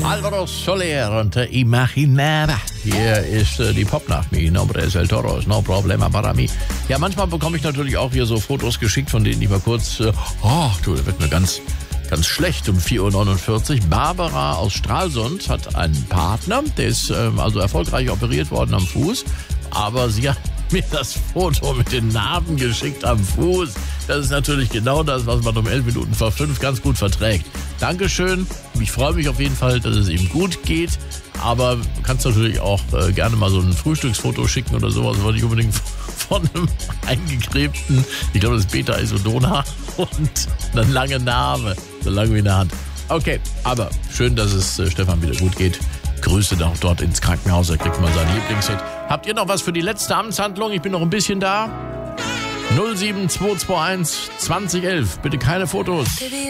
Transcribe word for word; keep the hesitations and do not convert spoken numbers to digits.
Alvaro Soler und äh, Imaginada. Hier ist äh, die Popnacht. Mi nombre es el toro, no problema para mí. Ja, manchmal bekomme ich natürlich auch hier so Fotos geschickt, von denen ich mal kurz... Äh, oh, du, da wird mir ganz... Ganz schlecht um vier Uhr neunundvierzig. Barbara aus Stralsund hat einen Partner, der ist ähm, also erfolgreich operiert worden am Fuß. Aber sie hat mir das Foto mit den Narben geschickt am Fuß. Das ist natürlich genau das, was man um elf Minuten vor fünf ganz gut verträgt. Dankeschön. Ich freue mich auf jeden Fall, dass es ihm gut geht. Aber du kannst natürlich auch äh, gerne mal so ein Frühstücksfoto schicken oder sowas, aber nicht unbedingt von einem eingekrebten, ich glaube das ist Beta-Isodona und eine lange Narbe, so lang wie eine Hand. Okay, aber schön, dass es äh, Stefan wieder gut geht. Grüße doch dort ins Krankenhaus, er kriegt mal seinen Lieblingshit. Habt ihr noch was für die letzte Amtshandlung? Ich bin noch ein bisschen da. null sieben zwei zwei eins zwanzig elf, bitte keine Fotos.